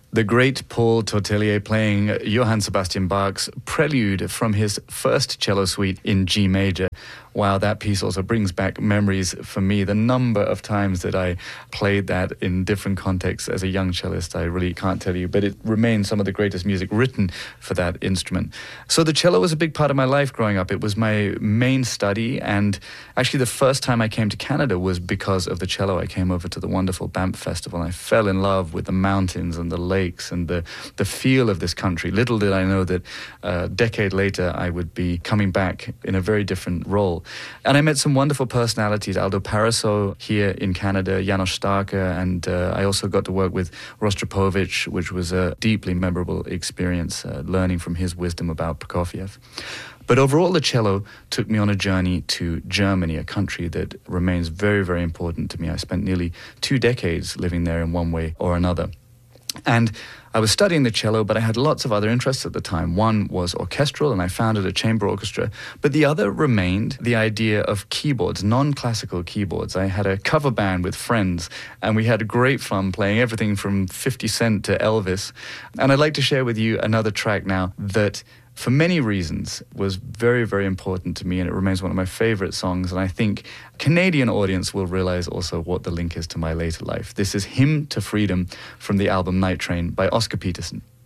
The great Paul Tortelier playing Johann Sebastian Bach's Prelude from his first cello suite in G major. Wow, that piece also brings back memories for me. The number of times that I played that in different contexts as a young cellist, I really can't tell you, but it remains some of the greatest music written for that instrument. So the cello was a big part of my life growing up. It was my main study, and actually the first time I came to Canada was because of the cello. I came over to the wonderful Banff Festival, and I fell in love with the mountains and the lakes and the feel of this country. Little did I know that a decade later I would be coming back in a very different role. And I met some wonderful personalities, Aldo Paraso here in Canada, Janos Starke, and I also got to work with Rostropovich, which was a deeply memorable experience, learning from his wisdom about Prokofiev. But overall, the cello took me on a journey to Germany, a country that remains very, very important to me. I spent nearly 2 decades living there in one way or another. And I was studying the cello, but I had lots of other interests at the time. One was orchestral, and I founded a chamber orchestra. But the other remained the idea of keyboards, non-classical keyboards. I had a cover band with friends, and we had great fun playing everything from 50 Cent to Elvis. And I'd like to share with you another track now that, for many reasons, was very, very important to me, and it remains one of my favorite songs. And I think Canadian audience will realize also what the link is to my later life. This is Hymn to Freedom from the album Night Train by Oscar Peterson.